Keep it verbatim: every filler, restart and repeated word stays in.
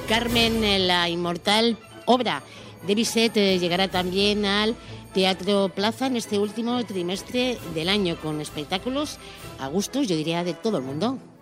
Carmen, eh, la inmortal obra de Bizet, eh, llegará también al Teatro Plaza en este último trimestre del año, con espectáculos a gustos, yo diría, de todo el mundo.